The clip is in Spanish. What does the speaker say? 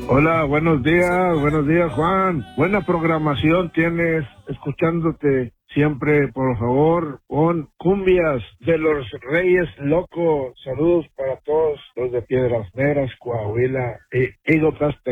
Hola, buenos días Juan. Buena programación tienes, escuchándote siempre, por favor, con cumbias de los Reyes Locos. Saludos para todos los de Piedras Negras, Coahuila y Eagle Pass,